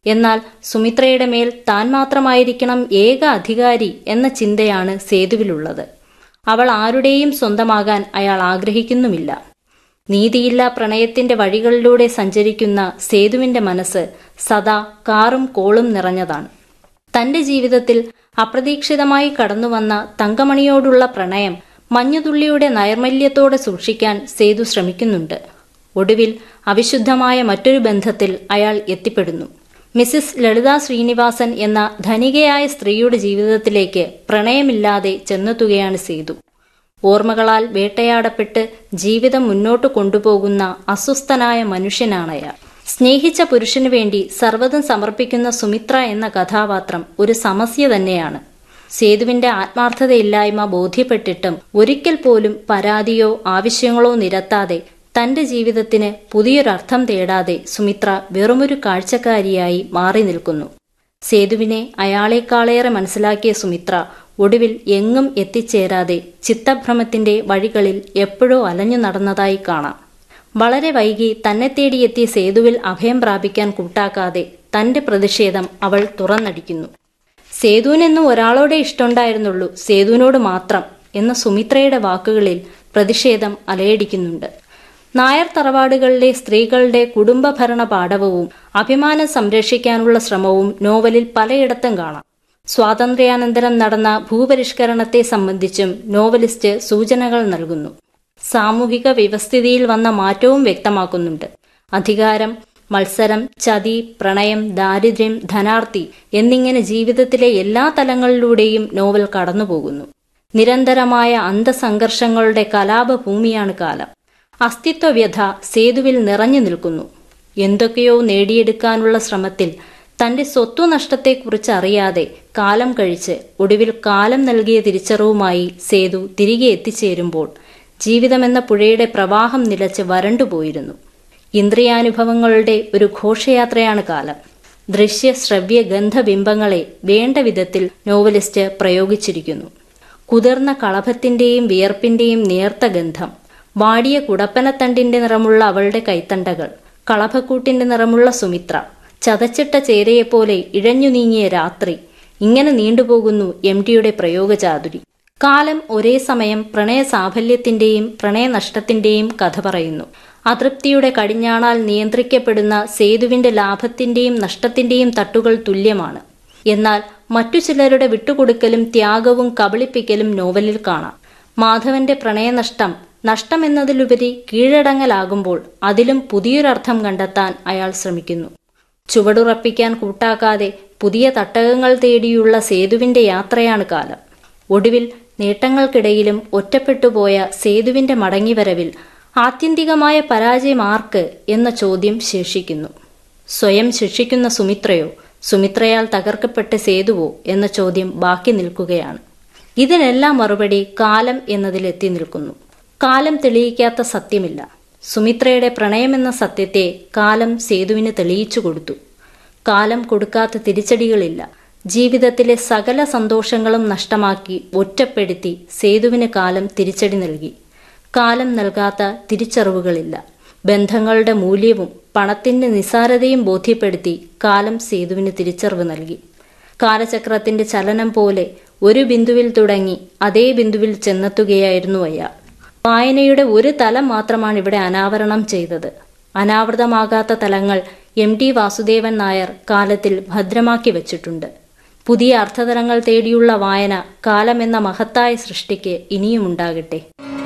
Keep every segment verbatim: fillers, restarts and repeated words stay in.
എന്നാൽ സുമിത്രയുടെ മേൽ താൻ മാത്രമായിരിക്കണം ഏക അധികാരി എന്ന ചിന്തയാണ് സേതുവിലുള്ളത്. അവൾ ആരുടെയും സ്വന്തമാകാൻ അയാൾ ആഗ്രഹിക്കുന്നുമില്ല. നീതിയില്ലാ പ്രണയത്തിന്റെ വഴികളിലൂടെ സഞ്ചരിക്കുന്ന സേതുവിന്റെ മനസ്സ് സദാ കാറും കോളും നിറഞ്ഞതാണ്. തന്റെ ജീവിതത്തിൽ അപ്രതീക്ഷിതമായി കടന്നുവന്ന തങ്കമണിയോടുള്ള പ്രണയം മഞ്ഞുതുള്ളിയുടെ നൈർമല്യത്തോടെ സൂക്ഷിക്കാൻ സേതു ശ്രമിക്കുന്നുണ്ട്. ഒടുവിൽ അവിശുദ്ധമായ മറ്റൊരു ബന്ധത്തിൽ അയാൾ എത്തിപ്പെടുന്നു. മിസിസ് ലളിത ശ്രീനിവാസൻ എന്ന ധനികയായ സ്ത്രീയുടെ ജീവിതത്തിലേക്ക് പ്രണയമില്ലാതെ ചെന്നെത്തുകയാണ് സേതു. ഓർമ്മകളാൽ വേട്ടയാടപ്പെട്ട് ജീവിതം മുന്നോട്ട് കൊണ്ടുപോകുന്ന അസ്വസ്ഥനായ മനുഷ്യനാണയാൾ. സ്നേഹിച്ച പുരുഷനു വേണ്ടി സർവ്വതും സമർപ്പിക്കുന്ന സുമിത്ര എന്ന കഥാപാത്രം ഒരു സമസ്യ തന്നെയാണ്. സേതുവിന്റെ ആത്മാർത്ഥതയില്ലായ്മ ബോധ്യപ്പെട്ടിട്ടും ഒരിക്കൽ പോലും പരാതിയോ ആവശ്യങ്ങളോ നിരത്താതെ തന്റെ ജീവിതത്തിന് പുതിയൊരർത്ഥം തേടാതെ സുമിത്ര വെറുമൊരു കാഴ്ചക്കാരിയായി മാറി നിൽക്കുന്നു. സേതുവിനെ അയാളെക്കാളേറെ മനസ്സിലാക്കിയ സുമിത്ര ഒടുവിൽ എങ്ങും എത്തിച്ചേരാതെ ചിത്തഭ്രമത്തിന്റെ വഴികളിൽ എപ്പോഴോ അലഞ്ഞു നടന്നതായി കാണാം. വളരെ വൈകി തന്നെ തേടിയെത്തിയ സേതുവിൽ അഭയം പ്രാപിക്കാൻ കൂട്ടാക്കാതെ തന്റെ പ്രതിഷേധം അവൾ തുറന്നടിക്കുന്നു. സേതുവിനെന്നും ഒരാളോടെ ഇഷ്ടമുണ്ടായിരുന്നുള്ളൂ, സേതുവിനോട് മാത്രം എന്ന സുമിത്രയുടെ വാക്കുകളിൽ പ്രതിഷേധം അലയടിക്കുന്നുണ്ട്. നായർ തറവാടുകളിലെ സ്ത്രീകളുടെ കുടുംബഭരണ പാടവവും അഭിമാനം സംരക്ഷിക്കാനുള്ള ശ്രമവും നോവലിൽ പലയിടത്തും കാണാം. സ്വാതന്ത്ര്യാനന്തരം നടന്ന ഭൂപരിഷ്കരണത്തെ സംബന്ധിച്ചും നോവലിസ്റ്റ് സൂചനകൾ നൽകുന്നു. സാമൂഹിക വ്യവസ്ഥിതിയിൽ വന്ന മാറ്റവും വ്യക്തമാക്കുന്നുണ്ട്. അധികാരം, മത്സരം, ചതി, പ്രണയം, ദാരിദ്ര്യം, ധനാർത്തി എന്നിങ്ങനെ ജീവിതത്തിലെ എല്ലാ തലങ്ങളിലൂടെയും നോവൽ കടന്നുപോകുന്നു. നിരന്തരമായ അന്തസംഘർഷങ്ങളുടെ കലാപഭൂമിയാണ് കാലം. അസ്തിത്വവ്യഥ സേതുവിൽ നിറഞ്ഞു നിൽക്കുന്നു. എന്തൊക്കെയോ നേടിയെടുക്കാനുള്ള ശ്രമത്തിൽ തന്റെ സ്വത്വനഷ്ടത്തെക്കുറിച്ച് അറിയാതെ കാലം കഴിച്ച് ഒടുവിൽ കാലം നൽകിയ തിരിച്ചറിവുമായി സേതു തിരികെ എത്തിച്ചേരുമ്പോൾ ജീവിതമെന്ന പുഴയുടെ പ്രവാഹം നിലച്ച് വരണ്ടുപോയിരുന്നു. ഇന്ദ്രിയാനുഭവങ്ങളുടെ ഒരു ഘോഷയാത്രയാണ് കാലം. ദൃശ്യ ശ്രവ്യ ഗന്ധബിംബങ്ങളെ വേണ്ട വിധത്തിൽ നോവലിസ്റ്റ് പ്രയോഗിച്ചിരിക്കുന്നു. കുതിർന്ന കളഭത്തിന്റെയും വിയർപ്പിന്റെയും നേർത്ത ഗന്ധം, വാടിയ കുടപ്പനത്തണ്ടിന്റെ നിറമുള്ള അവളുടെ കൈത്തണ്ടകൾ, കളഭക്കൂട്ടിന്റെ നിറമുള്ള സുമിത്ര, ചതച്ചിട്ട ചേരയെപ്പോലെ ഇഴഞ്ഞു നീങ്ങിയ രാത്രി, ഇങ്ങനെ നീണ്ടുപോകുന്നു എം ടിയുടെ പ്രയോഗചാതുരി. കാലം ഒരേ സമയം പ്രണയ സാഫല്യത്തിന്റെയും പ്രണയനഷ്ടത്തിന്റെയും കഥ പറയുന്നു. അതൃപ്തിയുടെ കടിഞ്ഞാണാൽ നിയന്ത്രിക്കപ്പെടുന്ന സേതുവിന്റെ ലാഭത്തിന്റെയും നഷ്ടത്തിന്റെയും തട്ടുകൾ തുല്യമാണ്. എന്നാൽ മറ്റു ചിലരുടെ വിട്ടുകൊടുക്കലും ത്യാഗവും കബളിപ്പിക്കലും നോവലിൽ കാണാം. മാധവന്റെ പ്രണയനഷ്ടം നഷ്ടമെന്നതിലുപരി കീഴടങ്ങലാകുമ്പോൾ അതിലും പുതിയൊരർത്ഥം കണ്ടെത്താൻ അയാൾ ശ്രമിക്കുന്നു. ചുവടുറപ്പിക്കാൻ കൂട്ടാക്കാതെ പുതിയ തട്ടകങ്ങൾ തേടിയുള്ള സേതുവിന്റെ യാത്രയാണ് കാലം. ഒടുവിൽ നേട്ടങ്ങൾക്കിടയിലും ഒറ്റപ്പെട്ടുപോയ സേതുവിന്റെ മടങ്ങിവരവിൽ ആത്യന്തികമായ പരാജയം ആർക്ക് എന്ന ചോദ്യം ശേഷിക്കുന്നു. സ്വയം ശിക്ഷിക്കുന്ന സുമിത്രയോ സുമിത്രയാൽ തകർക്കപ്പെട്ട സേതുവോ എന്ന ചോദ്യം ബാക്കി നിൽക്കുകയാണ്. ഇതിനെല്ലാം മറുപടി കാലം എന്നതിലെത്തി നിൽക്കുന്നു. കാലം തെളിയിക്കാത്ത സത്യമില്ല. സുമിത്രയുടെ പ്രണയമെന്ന സത്യത്തെ കാലം സേതുവിന് തെളിയിച്ചു കൊടുത്തു. കാലം കൊടുക്കാത്ത തിരിച്ചടികളില്ല. ജീവിതത്തിലെ സകല സന്തോഷങ്ങളും നഷ്ടമാക്കി ഒറ്റപ്പെടുത്തി സേതുവിന് കാലം തിരിച്ചടി നൽകി. കാലം നൽകാത്ത തിരിച്ചറിവുകളില്ല. ബന്ധങ്ങളുടെ മൂല്യവും പണത്തിന്റെ നിസാരതയും ബോധ്യപ്പെടുത്തി കാലം സേതുവിന് തിരിച്ചറിവ് നൽകി. കാലചക്രത്തിന്റെ ചലനം പോലെ ഒരു ബിന്ദുവിൽ തുടങ്ങി അതേ ബിന്ദുവിൽ ചെന്നെത്തുകയായിരുന്നു അയാൾ. വായനയുടെ ഒരു തലം മാത്രമാണ് ഇവിടെ അനാവരണം ചെയ്തത്. അനാവൃതമാകാത്ത തലങ്ങൾ എം ടി വാസുദേവൻ നായർ കാലത്തിൽ ഭദ്രമാക്കി വച്ചിട്ടുണ്ട്. പുതിയ അർത്ഥതലങ്ങൾ തേടിയുള്ള വായന കാലമെന്ന മഹത്തായ സൃഷ്ടിക്ക് ഇനിയും ഉണ്ടാകട്ടെ.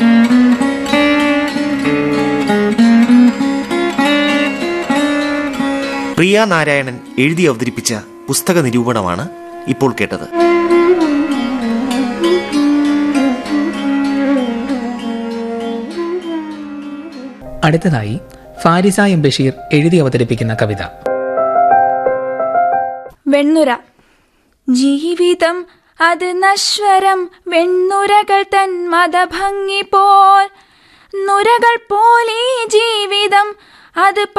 പ്രിയ നാരായണൻ എഴുതി അവതരിപ്പിച്ച പുസ്തക നിരൂപണമാണ് ഇപ്പോൾ കേട്ടത്. അടുത്തതായി ഫാരിസ എം ബഷീർ എഴുതി അവതരിപ്പിക്കുന്ന കവിത. വെണ്ണുര. ജീവിതം അത് നശ്വരം, വെണ്ണുരകൾ തൻ മതഭംഗി പോൽ. നുരകൾ പോലെ ജീവിതം അത്